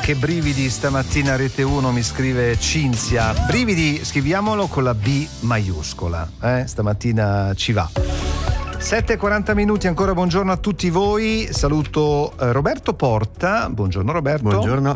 Che brividi stamattina Rete 1, mi scrive Cinzia. Brividi, scriviamolo con la B maiuscola, stamattina ci va. 7:40 minuti, ancora buongiorno a tutti voi. Saluto Roberto Porta. Buongiorno Roberto. Buongiorno.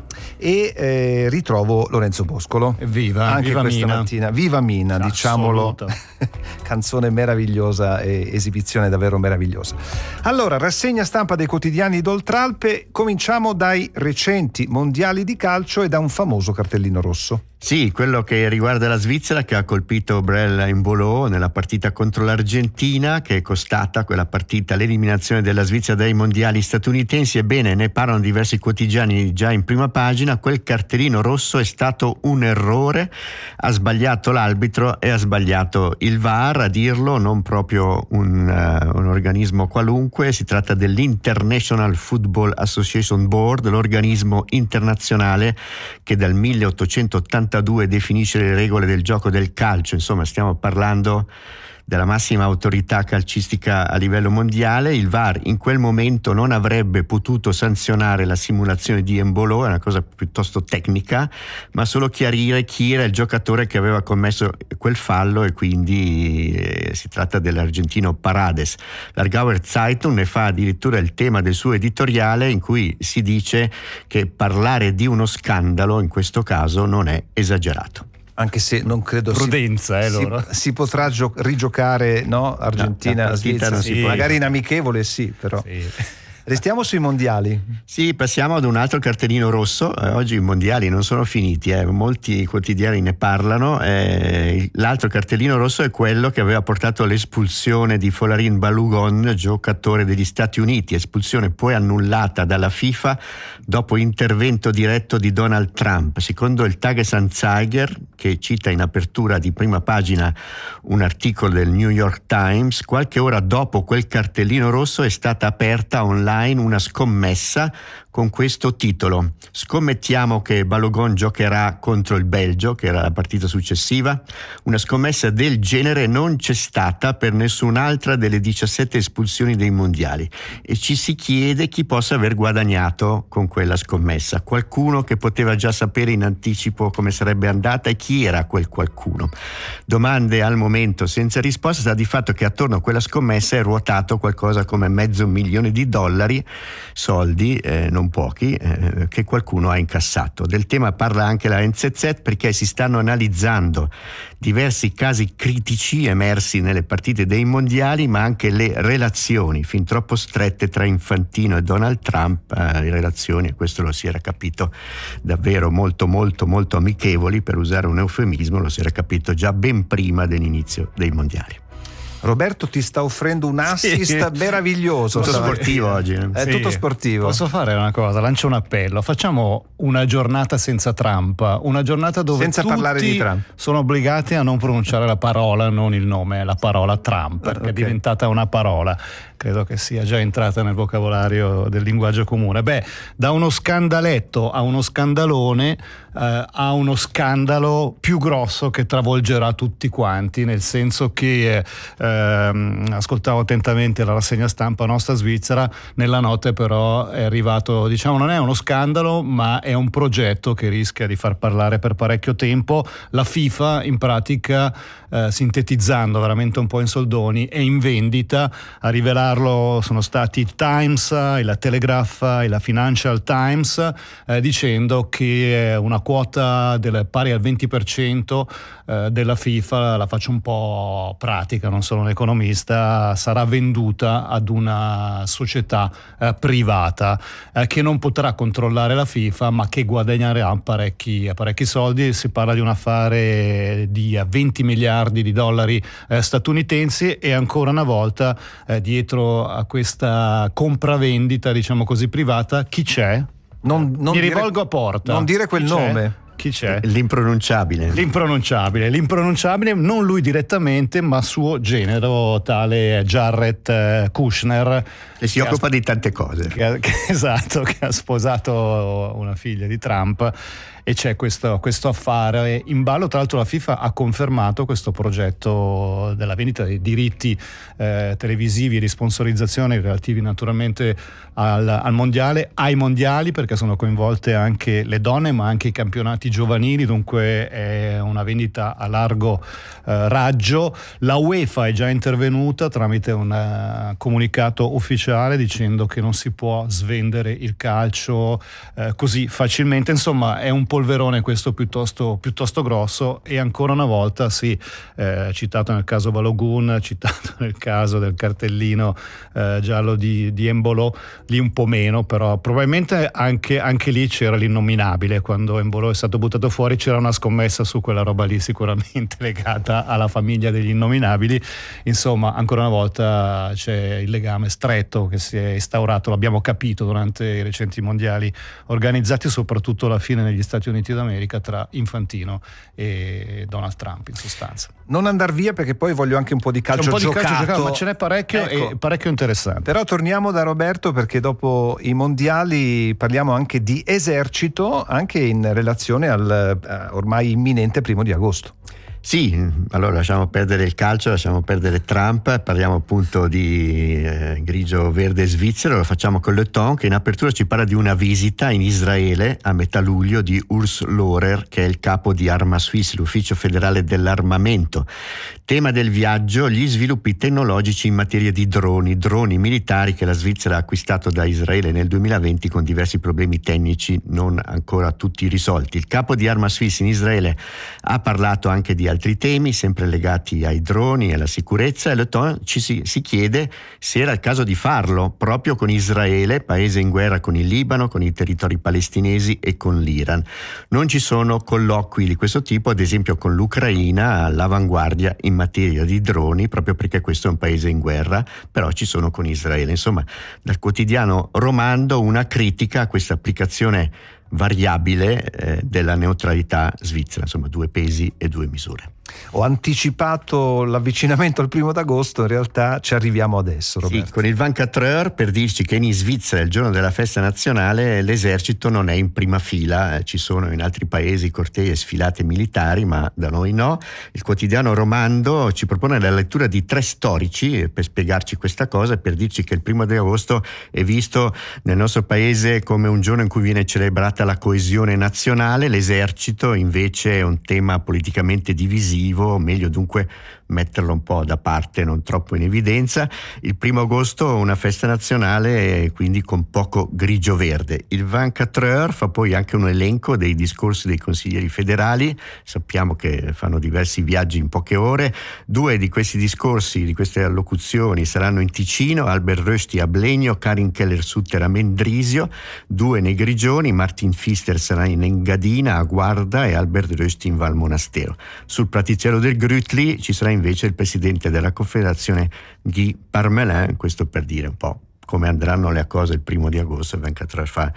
E ritrovo Lorenzo Boscolo. Evviva, anche viva questa Mina. mattina. Viva Mina, diciamolo. Canzone meravigliosa e esibizione davvero meravigliosa. Allora, rassegna stampa dei quotidiani d'Oltralpe. Cominciamo dai recenti mondiali di calcio e da un famoso cartellino rosso. Sì, quello che riguarda la Svizzera, che ha colpito Brel Embolo nella partita contro l'Argentina, che è costata quella partita l'eliminazione della Svizzera dai mondiali statunitensi. Ebbene, ne parlano diversi quotidiani già in prima pagina. Quel cartellino rosso è stato un errore, ha sbagliato l'arbitro e ha sbagliato il VAR, a dirlo, non proprio un organismo qualunque. Si tratta dell'International Football Association Board, l'organismo internazionale che dal 1882 definisce le regole del gioco del calcio. Insomma, stiamo parlando della massima autorità calcistica a livello mondiale. Il VAR in quel momento non avrebbe potuto sanzionare la simulazione di Embolo, è una cosa piuttosto tecnica, ma solo chiarire chi era il giocatore che aveva commesso quel fallo, e quindi si tratta dell'argentino Parades. L'Argauer Zeitung ne fa addirittura il tema del suo editoriale, in cui si dice che parlare di uno scandalo in questo caso non è esagerato. Anche se non credo prudenza, loro. Si potrà rigiocare, no? Argentina, Svizzera, sì. Magari in amichevole, sì, però. Sì. Restiamo sui mondiali. Sì, passiamo ad un altro cartellino rosso. Oggi i mondiali non sono finiti, molti quotidiani ne parlano. L'altro cartellino rosso è quello che aveva portato all'espulsione di Folarin Balogun, giocatore degli Stati Uniti, espulsione poi annullata dalla FIFA dopo intervento diretto di Donald Trump. Secondo il Tagesanzeiger, che cita in apertura di prima pagina un articolo del New York Times, qualche ora dopo quel cartellino rosso è stata aperta online una scommessa con questo titolo: scommettiamo che Balogun giocherà contro il Belgio, che era la partita successiva. Una scommessa del genere non c'è stata per nessun'altra delle 17 espulsioni dei mondiali, e ci si chiede chi possa aver guadagnato con quella scommessa. Qualcuno che poteva già sapere in anticipo come sarebbe andata, e chi era quel qualcuno? Domande al momento senza risposta. Sta di fatto che attorno a quella scommessa è ruotato qualcosa come $500,000, soldi non pochi, che qualcuno ha incassato. Del tema parla anche la NZZ, perché si stanno analizzando diversi casi critici emersi nelle partite dei mondiali, ma anche le relazioni fin troppo strette tra Infantino e Donald Trump, le relazioni, e questo lo si era capito, davvero molto molto molto amichevoli, per usare un eufemismo. Lo si era capito già ben prima dell'inizio dei mondiali. Roberto ti sta offrendo un assist meraviglioso. Tutto sportivo oggi. È tutto sportivo. Posso fare una cosa? Lancio un appello. Facciamo una giornata senza Trump, una giornata dove senza tutti parlare di Trump sono obbligati a non pronunciare la parola, non il nome, la parola Trump, perché è diventata una parola. Credo che sia già entrata nel vocabolario del linguaggio comune. Da uno scandaletto a uno scandalone, a uno scandalo più grosso che travolgerà tutti quanti, nel senso che ascoltavo attentamente la rassegna stampa nostra svizzera. Nella notte però è arrivato, non è uno scandalo, ma è un progetto che rischia di far parlare per parecchio tempo. La FIFA, in pratica, sintetizzando veramente un po' in soldoni, è in vendita. A rivelarlo sono stati il Times, la Telegraph e la Financial Times, dicendo che una quota pari al 20% della FIFA, la faccio un po' pratica, non sono un economista, sarà venduta ad una società privata che non potrà controllare la FIFA, ma che guadagnerà parecchi soldi. Si parla di un affare di $20 miliardi statunitensi, e ancora una volta dietro a questa compravendita, diciamo così, privata, chi c'è? Mi rivolgo a Porta. Non dire quel nome. Chi c'è? L'impronunciabile, non lui direttamente, ma suo genero, tale Jared Kushner, che si occupa di tante cose. Esatto, che ha sposato una figlia di Trump, e c'è questo affare in ballo. Tra l'altro la FIFA ha confermato questo progetto della vendita dei diritti televisivi e di sponsorizzazione relativi naturalmente al mondiale, ai mondiali, perché sono coinvolte anche le donne ma anche i campionati giovanili, dunque è una vendita a largo raggio. La UEFA è già intervenuta tramite un comunicato ufficiale dicendo che non si può svendere il calcio così facilmente. Insomma, è un polverone questo piuttosto grosso, e ancora una volta citato nel caso Balogun, citato nel caso del cartellino giallo di Embolo, lì un po' meno, però probabilmente anche lì c'era l'innominabile. Quando Embolo è stato buttato fuori c'era una scommessa su quella roba lì, sicuramente legata alla famiglia degli innominabili. Insomma, ancora una volta c'è il legame stretto che si è instaurato, l'abbiamo capito durante i recenti mondiali organizzati, soprattutto alla fine negli Stati Uniti d'America, tra Infantino e Donald Trump, in sostanza. Non andar via, perché poi voglio anche un po' di calcio giocato, ma ce n'è parecchio, ecco, e parecchio interessante. Però torniamo da Roberto, perché dopo i mondiali parliamo anche di esercito, anche in relazione al ormai imminente 1 agosto. Sì, allora lasciamo perdere il calcio, lasciamo perdere Trump, parliamo appunto di grigio-verde svizzero. Lo facciamo con Le Temps, che in apertura ci parla di una visita in Israele a metà luglio di Urs Lohrer, che è il capo di Arma Suisse, l'ufficio federale dell'armamento. Tema del viaggio: gli sviluppi tecnologici in materia di droni militari che la Svizzera ha acquistato da Israele nel 2020 con diversi problemi tecnici non ancora tutti risolti. Il capo di Arma Suisse in Israele ha parlato anche di altri temi sempre legati ai droni e alla sicurezza, e Le Temps si chiede se era il caso di farlo proprio con Israele, paese in guerra con il Libano, con i territori palestinesi e con l'Iran. Non ci sono colloqui di questo tipo, ad esempio con l'Ucraina, all'avanguardia in materia di droni, proprio perché questo è un paese in guerra, però ci sono con Israele. Insomma, dal quotidiano Romando una critica a questa applicazione variabile della neutralità svizzera, insomma 2 pesi e 2 misure. Ho anticipato l'avvicinamento al 1 agosto, in realtà ci arriviamo adesso, Roberto. Sì, con il 24 Heures, per dirci che in Svizzera, il giorno della festa nazionale, l'esercito non è in prima fila, ci sono in altri paesi cortei e sfilate militari, ma da noi no. Il quotidiano Romando ci propone la lettura di 3 storici per spiegarci questa cosa e per dirci che il 1 agosto è visto nel nostro paese come un giorno in cui viene celebrata la coesione nazionale. L'esercito invece è un tema politicamente divisivo, meglio dunque metterlo un po' da parte, non troppo in evidenza. Il 1 agosto una festa nazionale, quindi con poco grigio-verde. Il 24 Heures fa poi anche un elenco dei discorsi dei consiglieri federali, sappiamo che fanno diversi viaggi in poche ore. 2 di questi discorsi, di queste allocuzioni, saranno in Ticino: Albert Rösti a Blegno, Karin Keller-Sutter a Mendrisio. 2 nei Grigioni: Martin Pfister sarà in Engadina, a Guarda, e Albert Rösti in Val Monastero. Sul praticello del Grütli ci sarà invece il presidente della Confederazione Guy Parmelin, questo per dire un po' come andranno le cose il 1 agosto. Venga a fare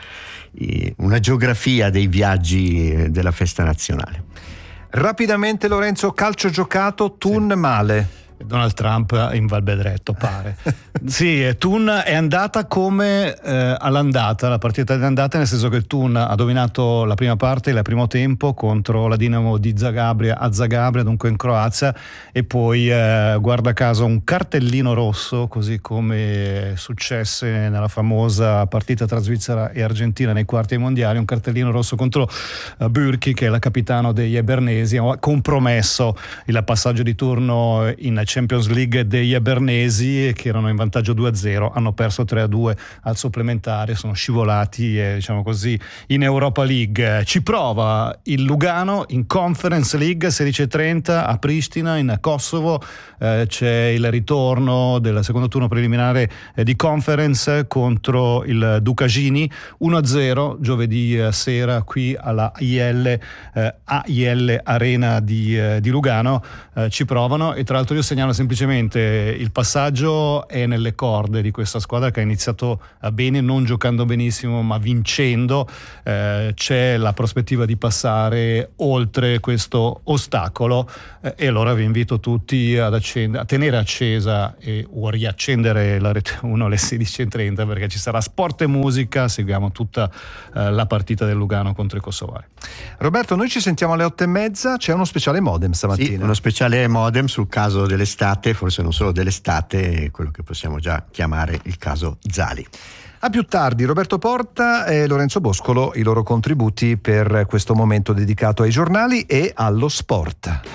una geografia dei viaggi della festa nazionale. Rapidamente Lorenzo, calcio giocato, Thun male. Donald Trump in Valbedretto, pare. Sì, Thun è andata come all'andata, la partita di andata, nel senso che Thun ha dominato la prima parte, il primo tempo, contro la Dinamo di Zagabria a Zagabria, dunque in Croazia, e poi guarda caso un cartellino rosso, così come successe nella famosa partita tra Svizzera e Argentina nei quarti ai mondiali, un cartellino rosso contro Bürki, che è la capitano degli Ebernesi, ha compromesso il passaggio di turno in Champions League degli Ebernesi, che erano in vantaggio 2-0, hanno perso 3-2 al supplementare, sono scivolati diciamo così in Europa League. Ci prova il Lugano in Conference League, 16:30 a Pristina in Kosovo. C'è il ritorno del secondo turno preliminare di Conference contro il Ducagini, 1-0 giovedì sera qui alla AIL Arena di Lugano. Ci provano, e tra l'altro io segnalo segnalo semplicemente il passaggio è nelle corde di questa squadra che ha iniziato bene, non giocando benissimo ma vincendo. C'è la prospettiva di passare oltre questo ostacolo, e allora vi invito tutti a tenere accesa o riaccendere la Rete 1 alle 16:30, perché ci sarà sport e musica. Seguiamo tutta la partita del Lugano contro i kosovari. Roberto, noi ci sentiamo alle 8:30. C'è uno speciale modem stamattina. Sì, uno speciale modem sul caso dell'estate, forse non solo dell'estate, quello che possiamo già chiamare il caso Zali. A più tardi Roberto Porta e Lorenzo Boscolo, i loro contributi per questo momento dedicato ai giornali e allo sport.